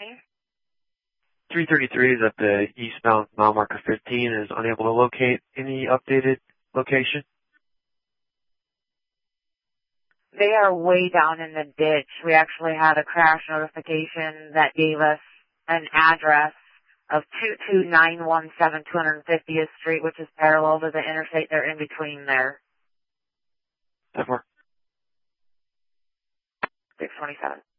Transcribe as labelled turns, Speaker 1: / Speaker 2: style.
Speaker 1: 333 is at the eastbound mile marker 15 is unable to locate any updated location.
Speaker 2: They are way down in the ditch. We actually had a crash notification that gave us an address of 22917 250th Street, which is parallel to the interstate. They're in between there.
Speaker 1: That work.
Speaker 2: 627.